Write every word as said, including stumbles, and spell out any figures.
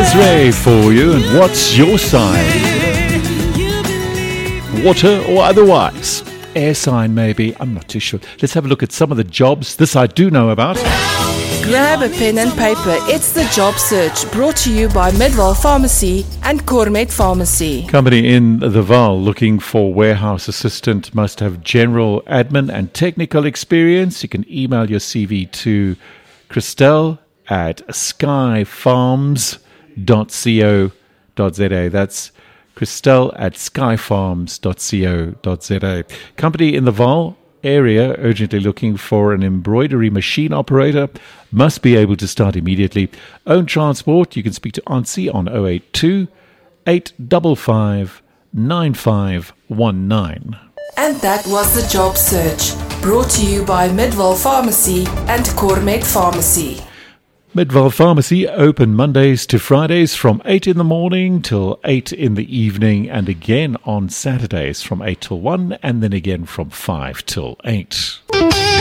Desiree for you. And what's your sign? Water or otherwise? Air sign maybe, I'm not too sure. Let's have a look at some of the jobs. This I do know about. Grab a pen and paper. It's the Job Search, brought to you by Midwell Pharmacy and Cormet Pharmacy. Company in the Val looking for warehouse assistant, must have general admin and technical experience. You can email your C V to Christelle at skyfarms dot co dot za. That's Christelle at skyfarms dot co dot za. Company in the Val area urgently looking for an embroidery machine operator, must be able to start immediately. Own transport. You can speak to Ansi on oh eight two, eight five five, nine five one nine. And that was the Job Search, brought to you by Midwell Pharmacy and Cormet Pharmacy. Midwell Pharmacy open Mondays to Fridays from eight in the morning till eight in the evening, and again on Saturdays from eight till one, and then again from five till eight.